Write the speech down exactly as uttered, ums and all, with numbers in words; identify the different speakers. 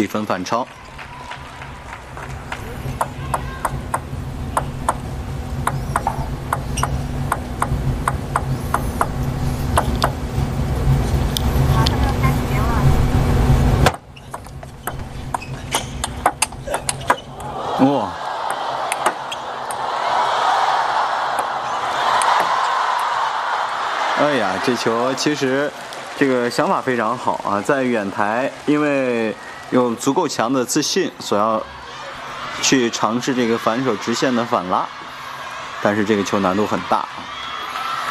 Speaker 1: 一分反超。哇！哎呀，这球其实这个想法非常好啊，在远台，因为有足够强的自信，所要去尝试这个反手直线的反拉，但是这个球难度很大。